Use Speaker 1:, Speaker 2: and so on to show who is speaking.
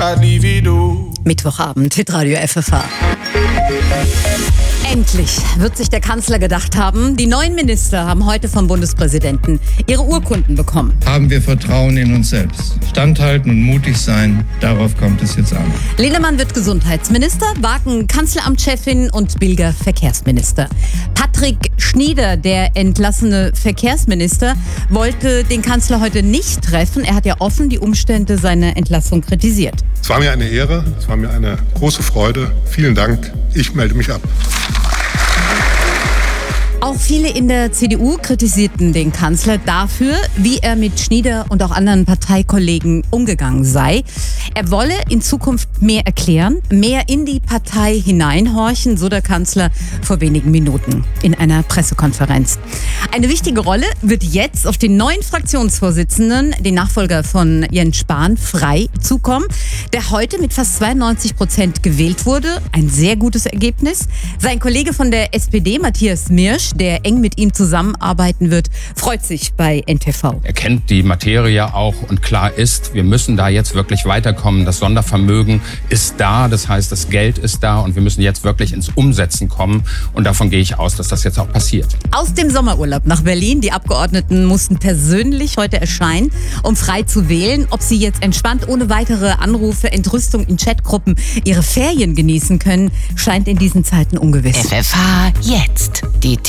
Speaker 1: I'd leave it all.
Speaker 2: Mittwochabend, Hitradio FFH. Endlich wird sich der Kanzler gedacht haben, die neuen Minister haben heute vom Bundespräsidenten ihre Urkunden bekommen.
Speaker 3: Haben wir Vertrauen in uns selbst. Standhalten und mutig sein, darauf kommt es jetzt an.
Speaker 2: Linnemann wird Gesundheitsminister, Wagen Kanzleramtschefin und Bilger Verkehrsminister. Patrick Schnieder, der entlassene Verkehrsminister, wollte den Kanzler heute nicht treffen. Er hat ja offen die Umstände seiner Entlassung kritisiert.
Speaker 4: Es war mir eine Ehre, es war mir eine große Freude. Vielen Dank, ich melde mich ab.
Speaker 2: Auch viele in der CDU kritisierten den Kanzler dafür, wie er mit Schnieder und auch anderen Parteikollegen umgegangen sei. Er wolle in Zukunft mehr erklären, mehr in die Partei hineinhorchen, so der Kanzler vor wenigen Minuten in einer Pressekonferenz. Eine wichtige Rolle wird jetzt auf den neuen Fraktionsvorsitzenden, den Nachfolger von Jens Spahn, Frey, zukommen, der heute mit fast 92% gewählt wurde. Ein sehr gutes Ergebnis. Sein Kollege von der SPD, Matthias Mirsch, der eng mit ihm zusammenarbeiten wird, freut sich bei NTV.
Speaker 5: Er kennt die Materie auch und klar ist, wir müssen da jetzt wirklich weiterkommen. Das Sondervermögen ist da, das heißt, das Geld ist da und wir müssen jetzt wirklich ins Umsetzen kommen. Und davon gehe ich aus, dass das jetzt auch passiert.
Speaker 2: Aus dem Sommerurlaub nach Berlin. Die Abgeordneten mussten persönlich heute erscheinen, um frei zu wählen. Ob sie jetzt entspannt, ohne weitere Anrufe, Entrüstung in Chatgruppen ihre Ferien genießen können, scheint in diesen Zeiten ungewiss.
Speaker 6: FFH jetzt. Die